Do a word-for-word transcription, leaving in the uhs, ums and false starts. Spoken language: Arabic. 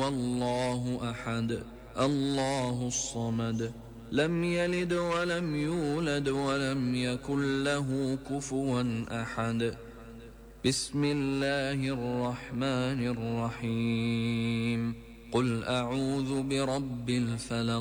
هو الله أحد الله الصمد لم يلد ولم يولد ولم يكن له كفوا أحد. بسم الله الرحمن الرحيم. قل أعوذ برب الفلق